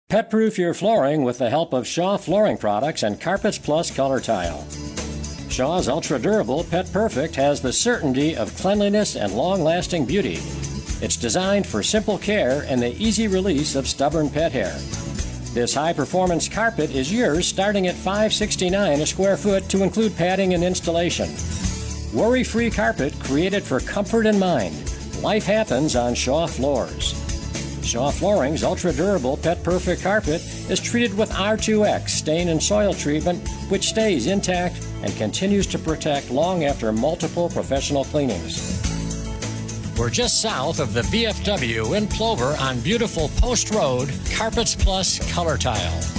Pet-proof your flooring with the help of Shaw Flooring Products and Carpets Plus Color Tile. Shaw's ultra-durable Pet Perfect has the certainty of cleanliness and long-lasting beauty. It's designed for simple care and the easy release of stubborn pet hair. This high-performance carpet is yours starting at $5.69 a square foot to include padding and installation. Worry-free carpet created for comfort and mind. Life happens on Shaw floors. Shaw Flooring's ultra-durable Pet Perfect carpet is treated with R2X stain and soil treatment, which stays intact and continues to protect long after multiple professional cleanings. We're just south of the VFW in Plover on beautiful Post Road, Carpets Plus Color Tile.